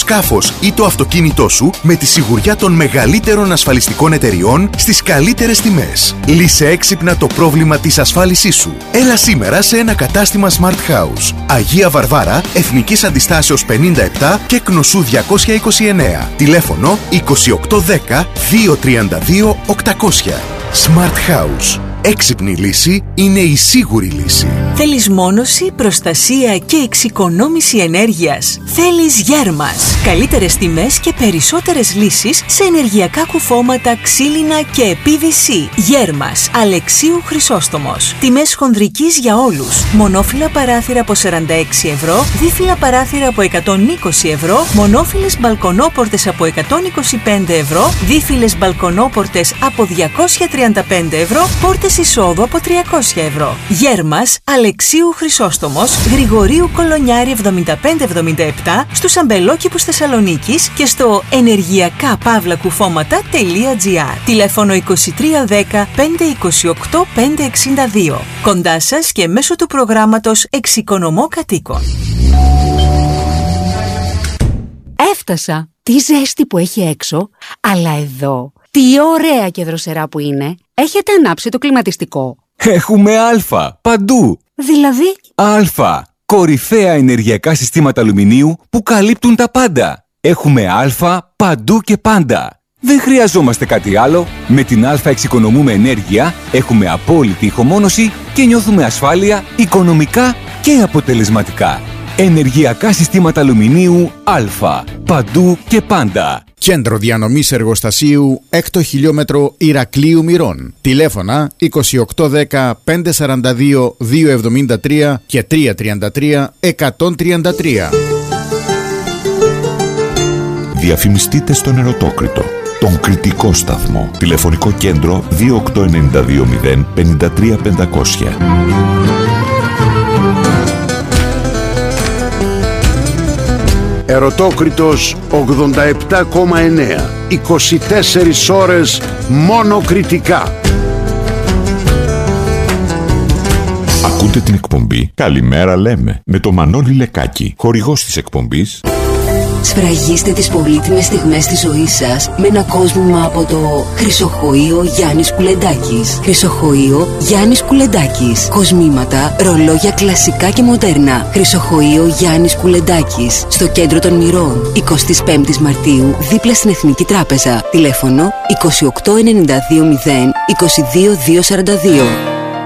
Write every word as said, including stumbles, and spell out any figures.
σκάφος ή το αυτοκίνητό σου με τη σιγουριά των μεγαλύτερων ασφαλιστικών εταιριών στις καλύτερες τιμές. Λύσε έξυπνα το πρόβλημα της ασφάλισής σου. Έλα σήμερα σε ένα κατάστημα Smart House. Αγία Βαρβάρα, Εθνικής Αντιστάσεως πενήντα επτά και Κνωσού διακόσια είκοσι εννέα. Τηλέφωνο είκοσι οκτώ δέκα διακόσια τριάντα δύο οκτακόσια. Smart House. Έξυπνη λύση είναι η σίγουρη λύση. Θέλεις μόνωση, προστασία και εξοικονόμηση ενέργειας? Θέλεις Γέρμας. Καλύτερες τιμές και περισσότερες λύσεις σε ενεργειακά κουφώματα, ξύλινα και πι βι σι. Γέρμας. Αλεξίου Χρυσόστομος. Τιμές χονδρικής για όλους. Μονόφυλλα παράθυρα από σαράντα έξι ευρώ, δίφυλλα παράθυρα από εκατόν είκοσι ευρώ, μονόφυλλες μπαλκονόπορτες από εκατόν είκοσι πέντε ευρώ, δίφυλλες μπαλκονόπορτες από διακόσια τριάντα πέντε ευρώ, πόρτες εισόδου από τριακόσια ευρώ. Γέρμας, Αλεξίου Χρυσόστομος, Γρηγορίου Κολονιάρη εβδομήντα πέντε εβδομήντα επτά, στους αμπελόκηπους Θεσσαλονίκης και στο ενεργειακά παύλα κουφώματα τελεία τζι άρ. Τηλέφωνο είκοσι τρία δέκα πεντακόσια είκοσι οκτώ πεντακόσια εξήντα δύο. Κοντά σας και μέσω του προγράμματος Εξοικονομώ Κατοίκων. Έφτασα! Τι ζέστη που έχει έξω, αλλά εδώ τι ωραία και δροσερά που είναι. Έχετε ανάψει το κλιματιστικό? Έχουμε Α παντού. Δηλαδή? Α. Κορυφαία ενεργειακά συστήματα αλουμινίου που καλύπτουν τα πάντα. Έχουμε Α παντού και πάντα. Δεν χρειαζόμαστε κάτι άλλο. Με την Α εξοικονομούμε ενέργεια, έχουμε απόλυτη ηχομόνωση και νιώθουμε ασφάλεια οικονομικά και αποτελεσματικά. Ενεργειακά συστήματα αλουμινίου Α. Παντού και πάντα. Κέντρο διανομής εργοστασίου έκτο χιλιόμετρο Ηρακλείου Μυρών. Τηλέφωνα είκοσι οκτώ δέκα πεντακόσια σαράντα δύο διακόσια εβδομήντα τρία και τριακόσια τριάντα τρία εκατόν τριάντα τρία. Διαφημιστείτε στον Ερωτόκριτο, τον κριτικό σταθμό. Τηλεφωνικό κέντρο δύο οκτώ εννιά δύο μηδέν πέντε τρία πεντακόσια. Ερωτόκριτος ογδόντα επτά κόμμα εννέα. είκοσι τέσσερις ώρες μόνο κριτικά. Ακούτε την εκπομπή «Καλημέρα λέμε» με το Μανώλη Λεκάκη, χορηγός της εκπομπής. Σφραγίστε τις πολύτιμες στιγμές της ζωής σας με ένα κόσμημα από το Χρυσοχοείο Γιάννης Κουλεντάκης. Χρυσοχοείο Γιάννης Κουλεντάκης. Κοσμήματα, ρολόγια κλασικά και μοντέρνα. Χρυσοχοείο Γιάννης Κουλεντάκης. Στο κέντρο των Μυρών. εικοστή πέμπτη Μαρτίου, δίπλα στην Εθνική Τράπεζα. Τηλέφωνο είκοσι οκτώ ενενήντα δύο μηδέν είκοσι δύο διακόσια σαράντα δύο.